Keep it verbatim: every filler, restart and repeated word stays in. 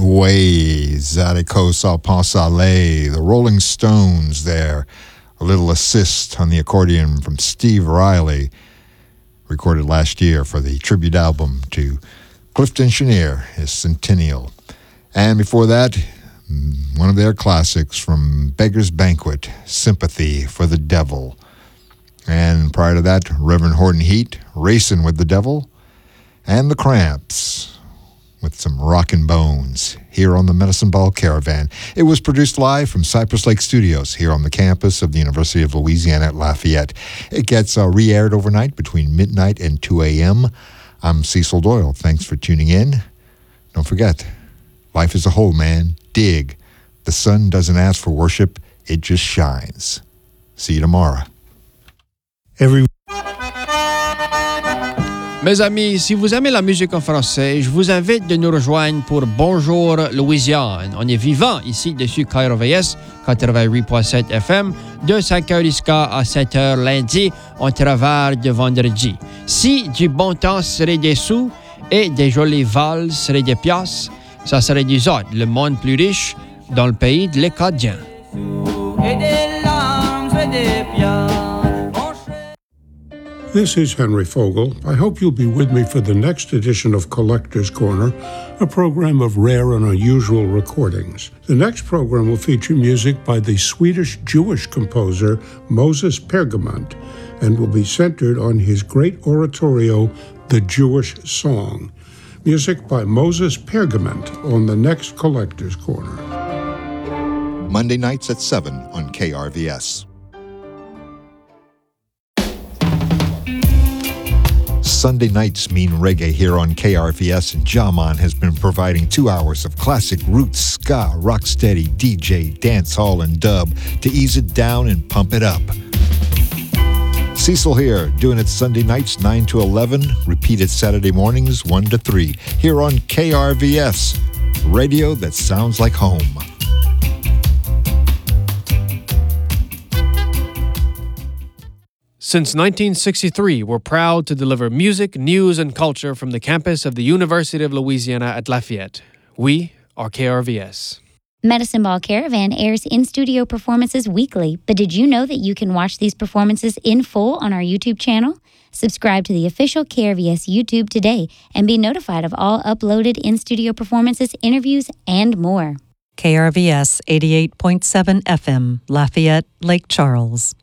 Way, Zydeco Salpon Saleh, the Rolling Stones there. A little assist on the accordion from Steve Riley, recorded last year for the tribute album to Clifton Chenier, his centennial. And before that, one of their classics from Beggar's Banquet, Sympathy for the Devil. And prior to that, Reverend Horton Heat, Racing with the Devil, and the Cramps with some Rockin' Bones here on the Medicine Ball Caravan. It was produced live from Cypress Lake Studios here on the campus of the University of Louisiana at Lafayette. It gets uh, re-aired overnight between midnight and two a.m. I'm Cecil Doyle. Thanks for tuning in. Don't forget, life is a whole, man. Dig. The sun doesn't ask for worship, it just shines. See you tomorrow. Every Mes amis, si vous aimez la musique en français, je vous invite de nous rejoindre pour Bonjour Louisiane. On est vivant ici dessus K R V S quatre-vingt-huit point sept F M de cinq heures jusqu'à sept heures lundi. On travaille de vendredi. Si du bon temps serait des sous et des jolies valses seraient des piastres, ça serait du autres, le monde plus riche dans le pays de l'Acadien. Et des larmes et des piastres. This is Henry Fogel. I hope you'll be with me for the next edition of Collector's Corner, a program of rare and unusual recordings. The next program will feature music by the Swedish Jewish composer Moses Pergament and will be centered on his great oratorio, The Jewish Song. Music by Moses Pergament on the next Collector's Corner. Monday nights at seven on K R V S. Sunday nights mean reggae here on K R V S, and Jaman has been providing two hours of classic roots, ska, rocksteady, D J, dancehall, and dub to ease it down and pump it up. Cecil here, doing it Sunday nights nine to eleven, repeated Saturday mornings one to three, here on K R V S, radio that sounds like home. Since nineteen sixty-three, we're proud to deliver music, news, and culture from the campus of the University of Louisiana at Lafayette. We are K R V S. Medicine Ball Caravan airs in-studio performances weekly, but did you know that you can watch these performances in full on our YouTube channel? Subscribe to the official K R V S YouTube today and be notified of all uploaded in-studio performances, interviews, and more. K R V S eighty-eight point seven F M, Lafayette, Lake Charles.